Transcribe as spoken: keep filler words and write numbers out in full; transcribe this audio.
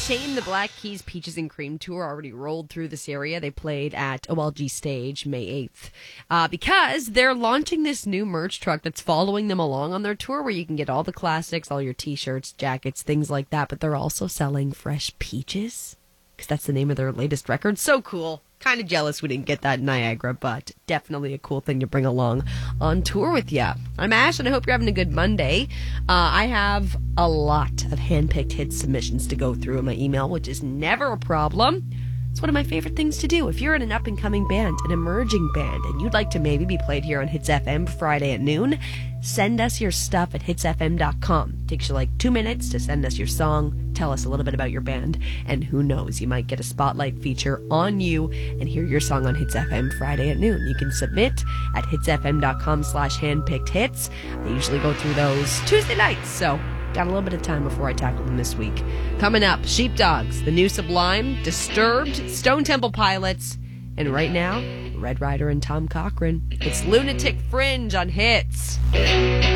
shame the Black Keys Peaches and Cream Tour already rolled through this area. They played at O L G Stage May eighth uh, because they're launching this new merch truck that's following them along on their tour, where you can get all the classics, all your T-shirts, jackets, things like that. But they're also selling fresh peaches because that's the name of their latest record. So cool. Kind of jealous we didn't get that in Niagara, but definitely a cool thing to bring along on tour with you. I'm Ash, and I hope you're having a good Monday. Uh, I have a lot of hand-picked hit submissions to go through in my email, which is never a problem. It's one of my favorite things to do. If you're in an up-and-coming band, an emerging band, and you'd like to maybe be played here on Hits F M Friday at noon, send us your stuff at hits f m dot com. Takes you like two minutes to send us your song, tell us a little bit about your band, and who knows, you might get a spotlight feature on you and hear your song on Hits F M Friday at noon. You can submit at hits f m dot com slash handpicked hits. I usually go through those Tuesday nights, so got a little bit of time before I tackle them this week. Coming up, Sheepdogs, The New Sublime, Disturbed, Stone Temple Pilots, and right now, Red Rider and Tom Cochrane. It's Lunatic Fringe on Hits.